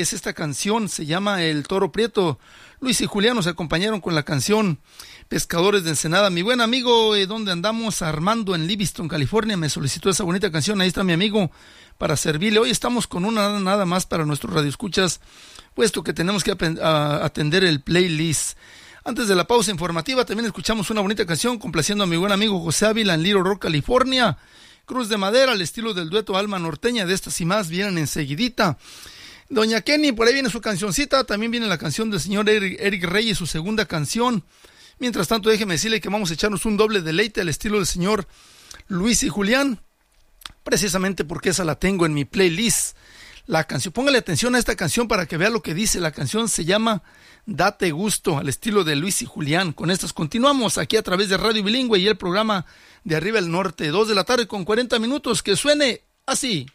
es esta canción, se llama El Toro Prieto. Luis y Julián nos acompañaron con la canción Pescadores de Ensenada. Mi buen amigo, ¿dónde andamos? Armando en Livingston, California, me solicitó esa bonita canción. Ahí está mi amigo para servirle. Hoy estamos con una nada más para nuestros radioescuchas, puesto que tenemos que atender el playlist. Antes de la pausa informativa también escuchamos una bonita canción complaciendo a mi buen amigo José Ávila en Little Rock, California. Cruz de Madera, al estilo del dueto Alma Norteña. De estas y más vienen enseguidita. Doña Kenny, por ahí viene su cancioncita. También viene la canción del señor Eric Reyes, su segunda canción. Mientras tanto, déjeme decirle que vamos a echarnos un doble deleite al estilo del señor Luis y Julián, precisamente porque esa la tengo en mi playlist. La canción, póngale atención a esta canción para que vea lo que dice. La canción se llama Date Gusto, al estilo de Luis y Julián. Con estas continuamos aquí a través de Radio Bilingüe y el programa de Arriba el Norte, 2 de la tarde con 40 minutos, que suene así.